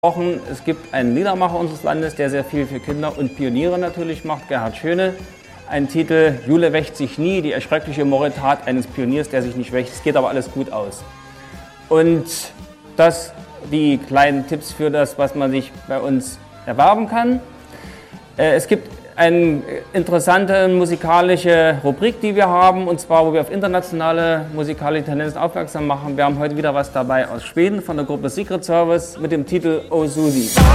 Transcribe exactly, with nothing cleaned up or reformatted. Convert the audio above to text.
Es gibt einen Liedermacher unseres Landes, der sehr viel für Kinder und Pioniere natürlich macht, Gerhard Schöne. Ein Titel, Jule wächt sich nie, die erschreckliche Mordtat eines Pioniers, der sich nicht wächt. Es geht aber alles gut aus. Und das die kleinen Tipps für das, was man sich bei uns erwerben kann. Es gibt eine interessante musikalische Rubrik, die wir haben, und zwar, wo wir auf internationale musikalische Tendenzen aufmerksam machen. Wir haben heute wieder was dabei aus Schweden von der Gruppe Secret Service mit dem Titel Oh Susie.